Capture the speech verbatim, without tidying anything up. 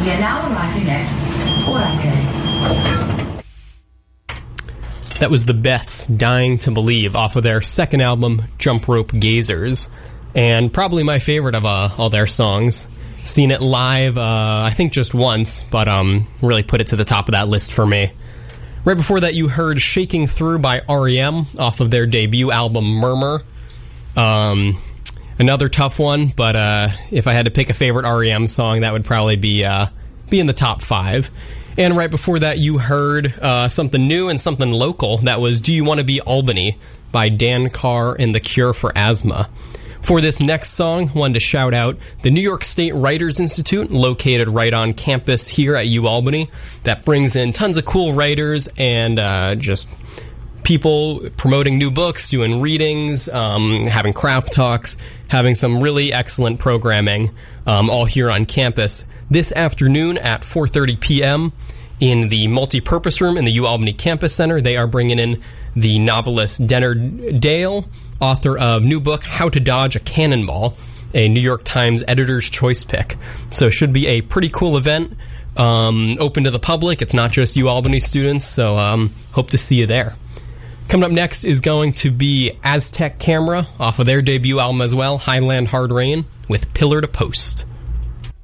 We are now arriving at Boracay. That was the Beths, Dying to Believe, off of their second album, Jump Rope Gazers. And probably my favorite of uh, all their songs. Seen it live, uh, I think just once, but um, really put it to the top of that list for me. Right before that, you heard Shaking Through by R E M off of their debut album, Murmur. Um, another tough one, but uh, if I had to pick a favorite R E M song, that would probably be uh, be in the top five. And right before that, you heard uh, something new and something local. That was Do You Want to Be Albany by Dan Carr and The Cure for Asthma. For this next song, I wanted to shout out the New York State Writers Institute, located right on campus here at UAlbany, that brings in tons of cool writers and uh, just people promoting new books, doing readings, um, having craft talks, having some really excellent programming, um, all here on campus. This afternoon at four thirty p.m. in the multi-purpose room in the UAlbany Campus Center, they are bringing in the novelist Dennard Dale, author of new book, How to Dodge a Cannonball, a New York Times Editor's Choice pick. So should be a pretty cool event, um, open to the public. It's not just UAlbany students, so um, hope to see you there. Coming up next is going to be Aztec Camera, off of their debut album as well, Highland Hard Rain, with Pillar to Post.